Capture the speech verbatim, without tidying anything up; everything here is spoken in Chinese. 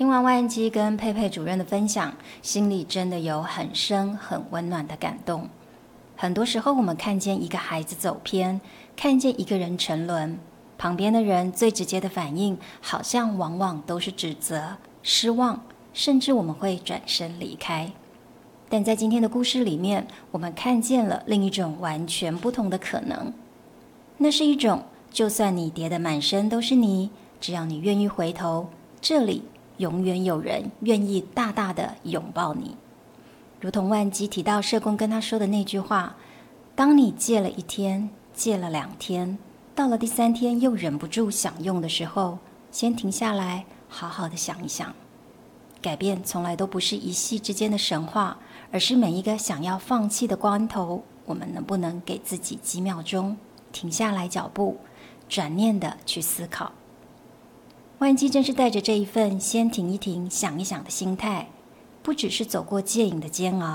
听完万基跟佩佩主任的分享，心里真的有很深很温暖的感动。很多时候我们看见一个孩子走偏，看见一个人沉沦，旁边的人最直接的反应好像往往都是指责、失望，甚至我们会转身离开。但在今天的故事里面，我们看见了另一种完全不同的可能。那是一种，就算你跌得满身都是泥，只要你愿意回头，这里永远有人愿意大大的拥抱你。如同万基提到社工跟他说的那句话，当你戒了一天，戒了两天，到了第三天又忍不住想用的时候，先停下来，好好的想一想。改变从来都不是一夕之间的神话，而是每一个想要放弃的关头，我们能不能给自己几秒钟停下来脚步，转念的去思考。万基正是带着这一份先停一停想一想的心态，不只是走过戒瘾的煎熬，